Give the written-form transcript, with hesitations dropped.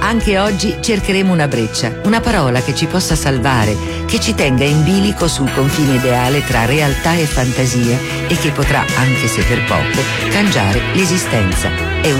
Anche oggi cercheremo una breccia, una parola che ci possa salvare, che ci tenga in bilico sul confine ideale tra realtà e fantasia e che potrà, anche se per poco, cangiare l'esistenza.